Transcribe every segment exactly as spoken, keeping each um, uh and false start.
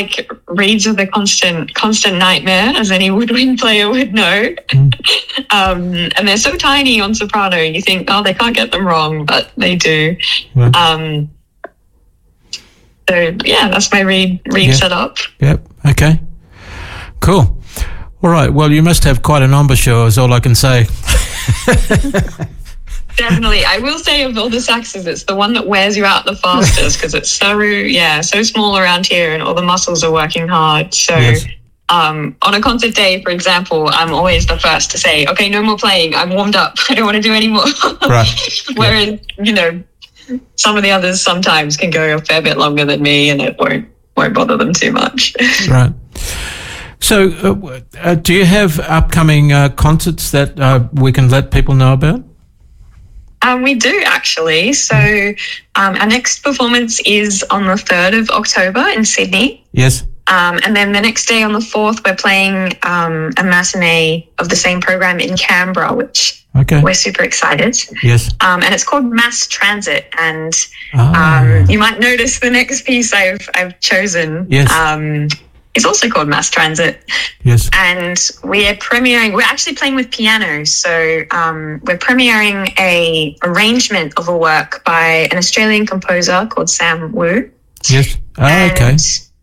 like reeds are the constant constant nightmare, as any woodwind player would know. Mm. um, and they're so tiny on soprano. You think, oh, they can't get them wrong, but they do. Right. Um, so yeah, that's my reed reed yep. setup. Yep. Okay. Cool. All right. Well, you must have quite an embouchure, is all I can say. Definitely. I will say of all the saxes, it's the one that wears you out the fastest because it's so, yeah, so small around here and all the muscles are working hard. So yes. um, on a concert day, for example, I'm always the first to say, okay, no more playing. I'm warmed up. I don't want to do any more. Right. Whereas, yeah. you know, some of the others sometimes can go a fair bit longer than me and it won't, won't bother them too much. Right. So uh, uh, do you have upcoming uh, concerts that uh, we can let people know about? Um, we do, actually. So um, our next performance is on the third of October in Sydney. Yes. Um, and then the next day on the fourth, we're playing um, a matinee of the same program in Canberra, which okay. we're super excited. Yes. Um, and it's called Mass Transit. And ah. um, you might notice the next piece I've I've chosen. Yes. Um, It's also called Mass Transit. Yes. And we are premiering, we're actually playing with piano. So um, we're premiering a arrangement of a work by an Australian composer called Sam Wu. Yes. Oh, okay.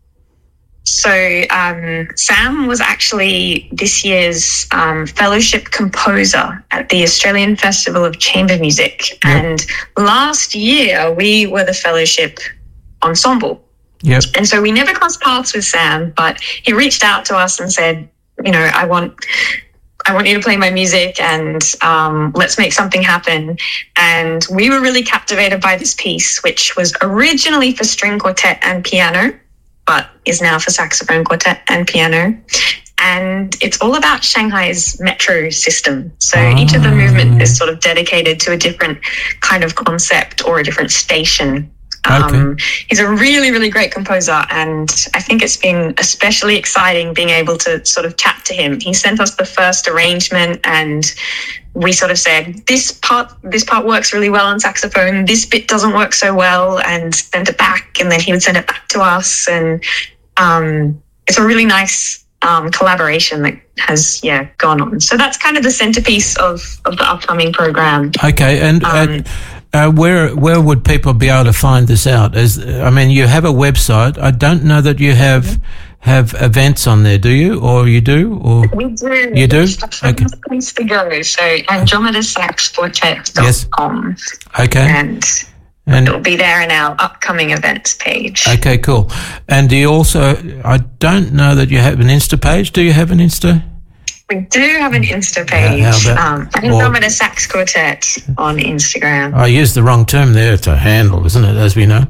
So um, Sam was actually this year's um, fellowship composer at the Australian Festival of Chamber Music. Yep. And last year we were the fellowship ensemble. Yep. And so we never crossed paths with Sam, but he reached out to us and said, you know, I want I want you to play my music and um, let's make something happen. And we were really captivated by this piece, which was originally for string quartet and piano, but is now for saxophone quartet and piano. And it's all about Shanghai's metro system. So ah. each of the movements is sort of dedicated to a different kind of concept or a different station. Um, okay. He's a really, really great composer, and I think it's been especially exciting being able to sort of chat to him. He sent us the first arrangement, and we sort of said, this part, this part works really well on saxophone, this bit doesn't work so well, and sent it back, and then he would send it back to us, and um, it's a really nice um, collaboration that has, yeah, gone on. So that's kind of the centerpiece of, of the upcoming program. Okay, and... Um, uh, Uh, where where would people be able to find this out? As I mean, you have a website. I don't know that you have mm-hmm. have events on there, do you? Or you do? Or we do. You do? That's okay. The place to go. So Andromeda Sax Quartet dot com. Yes. Okay. And, and it'll be there in our upcoming events page. Okay, cool. And do you also? I don't know that you have an Insta page. Do you have an Insta? We do have an Insta page, yeah, um, Andromeda Sax Quartet on Instagram. I used the wrong term there. It's a handle, isn't it, as we know?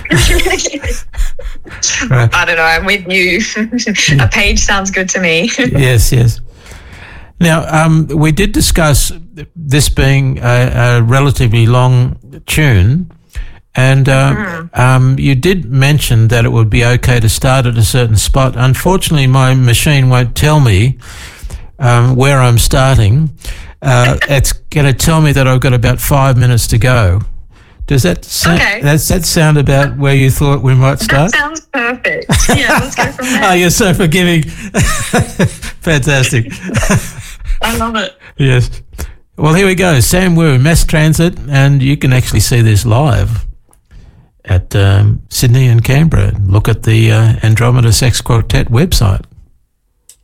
Right. I don't know, I'm with you. A page sounds good to me. Yes, yes. Now, um, we did discuss this being a, a relatively long tune, and uh, mm. um, you did mention that it would be okay to start at a certain spot. Unfortunately, my machine won't tell me Um, where I'm starting. Uh, it's going to tell me that I've got about five minutes to go. Does that sound, okay. does that sound about where you thought we might start? That sounds perfect. Yeah, let's go from there. Oh, you're so forgiving. Fantastic. I love it. Yes. Well, here we go. Sam Wu, Mass Transit, and you can actually see this live at um, Sydney and Canberra. Look at the uh, Andromeda Sax Quartet website.